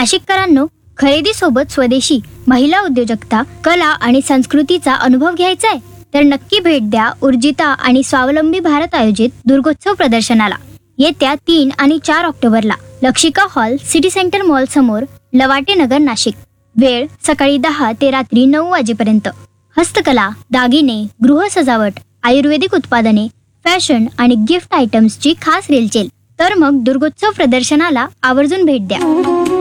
नाशिककरांनो, खरेदीसोबत स्वदेशी महिला उद्योजकता, कला आणि संस्कृतीचा अनुभव घ्यायचा आहे तर नक्की भेट द्या ऊर्जिता आणि स्वावलंबी भारत आयोजित दुर्गोत्सव प्रदर्शनाला. येत्या 3 आणि 4 ऑक्टोबरला Lakshika hall, city centre mall समोर, लवाटे नगर, नाशिक. वेळ सकाळी 10 ते रात्री 9 वाजेपर्यंत. हस्तकला, दागिने, गृह सजावट, आयुर्वेदिक उत्पादने, फॅशन आणि गिफ्ट आयटम्सची खास रेलचेल. तर मग दुर्गोत्सव प्रदर्शनाला आवर्जून भेट द्या.